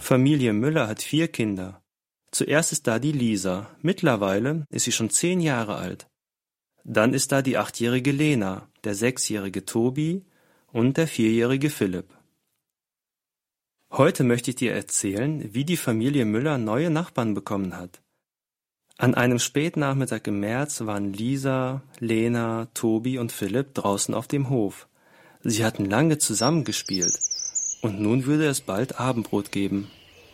Familie Müller hat 4 Kinder. Zuerst ist da die Lisa. Mittlerweile ist sie schon 10 Jahre alt. Dann ist da die 8-jährige Lena, der 6-jährige Tobi und der 4-jährige Philipp. Heute möchte ich dir erzählen, wie die Familie Müller neue Nachbarn bekommen hat. An einem Spätnachmittag im März waren Lisa, Lena, Tobi und Philipp draußen auf dem Hof. Sie hatten lange zusammengespielt und nun würde es bald Abendbrot geben.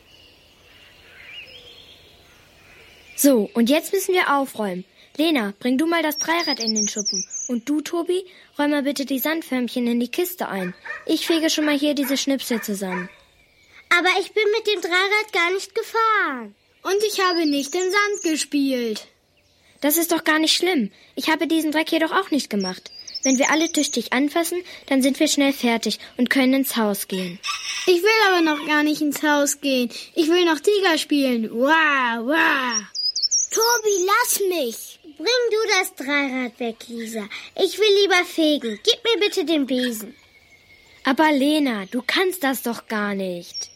So, und jetzt müssen wir aufräumen. Lena, bring du mal das Dreirad in den Schuppen. Und du, Tobi, räum mal bitte die Sandförmchen in die Kiste ein. Ich fege schon mal hier diese Schnipsel zusammen. Aber ich bin mit dem Dreirad gar nicht gefahren. Und ich habe nicht im Sand gespielt. Das ist doch gar nicht schlimm. Ich habe diesen Dreck hier doch auch nicht gemacht. Wenn wir alle tüchtig anfassen, dann sind wir schnell fertig und können ins Haus gehen. Ich will aber noch gar nicht ins Haus gehen. Ich will noch Tiger spielen. Wow, wow. Tobi, lass mich. Bring du das Dreirad weg, Lisa. Ich will lieber fegen. Gib mir bitte den Besen. Aber Lena, du kannst das doch gar nicht.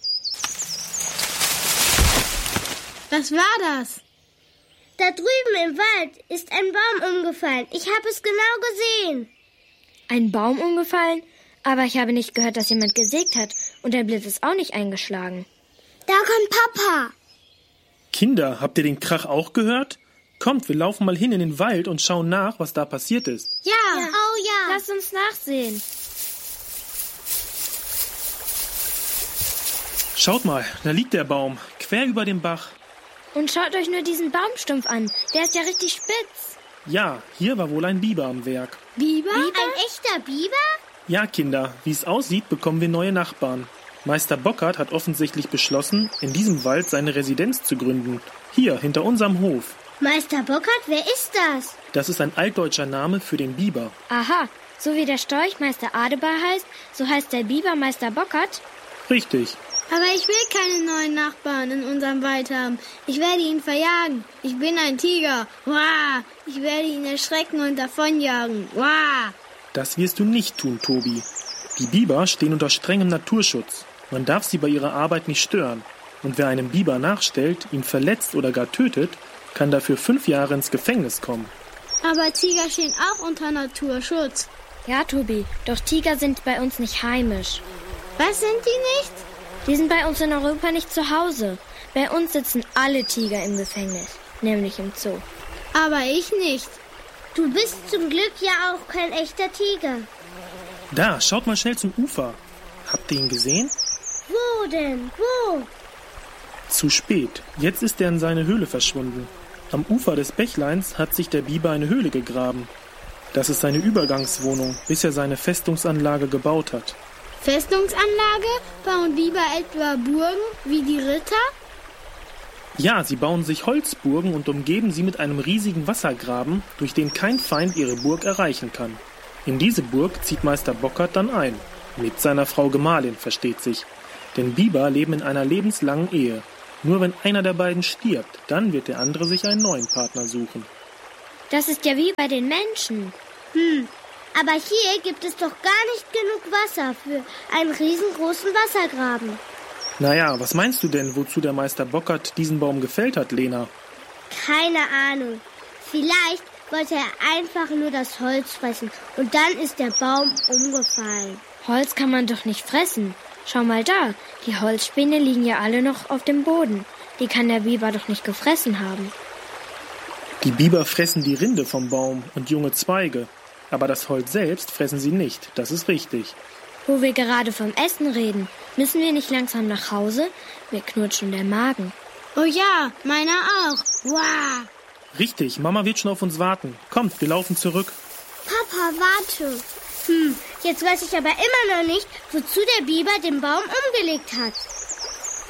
Was war das? Da drüben im Wald ist ein Baum umgefallen. Ich habe es genau gesehen. Ein Baum umgefallen? Aber ich habe nicht gehört, dass jemand gesägt hat. Und der Blitz ist auch nicht eingeschlagen. Da kommt Papa. Kinder, habt ihr den Krach auch gehört? Kommt, wir laufen mal hin in den Wald und schauen nach, was da passiert ist. Ja. Oh ja. Lass uns nachsehen. Schaut mal, da liegt der Baum, quer über dem Bach. Und schaut euch nur diesen Baumstumpf an. Der ist ja richtig spitz. Ja, hier war wohl ein Biber am Werk. Biber? Ein echter Biber? Ja, Kinder, wie es aussieht, bekommen wir neue Nachbarn. Meister Bockert hat offensichtlich beschlossen, in diesem Wald seine Residenz zu gründen. Hier, hinter unserem Hof. Meister Bockert, wer ist das? Das ist ein altdeutscher Name für den Biber. Aha, so wie der Storch Meister Adebar heißt, so heißt der Biber Meister Bockert? Richtig. Aber ich will keine neuen Nachbarn in unserem Wald haben. Ich werde ihn verjagen. Ich bin ein Tiger. Wah! Ich werde ihn erschrecken und davonjagen. Wah! Das wirst du nicht tun, Tobi. Die Biber stehen unter strengem Naturschutz. Man darf sie bei ihrer Arbeit nicht stören. Und wer einem Biber nachstellt, ihn verletzt oder gar tötet, kann dafür 5 Jahre ins Gefängnis kommen. Aber Tiger stehen auch unter Naturschutz. Ja, Tobi, doch Tiger sind bei uns nicht heimisch. Was sind die nicht? Die sind bei uns in Europa nicht zu Hause. Bei uns sitzen alle Tiger im Gefängnis, nämlich im Zoo. Aber ich nicht. Du bist zum Glück ja auch kein echter Tiger. Da, schaut mal schnell zum Ufer. Habt ihr ihn gesehen? Wo denn? Wo? Zu spät. Jetzt ist er in seine Höhle verschwunden. Am Ufer des Bächleins hat sich der Biber eine Höhle gegraben. Das ist seine Übergangswohnung, bis er seine Festungsanlage gebaut hat. Festungsanlage? Bauen Biber etwa Burgen wie die Ritter? Ja, sie bauen sich Holzburgen und umgeben sie mit einem riesigen Wassergraben, durch den kein Feind ihre Burg erreichen kann. In diese Burg zieht Meister Bockert dann ein. Mit seiner Frau Gemahlin, versteht sich. Denn Biber leben in einer lebenslangen Ehe. Nur wenn einer der beiden stirbt, dann wird der andere sich einen neuen Partner suchen. Das ist ja wie bei den Menschen. Aber hier gibt es doch gar nicht genug Wasser für einen riesengroßen Wassergraben. Naja, was meinst du denn, wozu der Meister Bockert diesen Baum gefällt hat, Lena? Keine Ahnung. Vielleicht wollte er einfach nur das Holz fressen und dann ist der Baum umgefallen. Holz kann man doch nicht fressen. Schau mal da, die Holzspäne liegen ja alle noch auf dem Boden. Die kann der Biber doch nicht gefressen haben. Die Biber fressen die Rinde vom Baum und junge Zweige. Aber das Holz selbst fressen sie nicht, das ist richtig. Wo wir gerade vom Essen reden, müssen wir nicht langsam nach Hause? Mir knurrt schon der Magen. Oh ja, meiner auch. Wow! Richtig, Mama wird schon auf uns warten. Kommt, wir laufen zurück. Papa, warte. Jetzt weiß ich aber immer noch nicht, wozu der Biber den Baum umgelegt hat.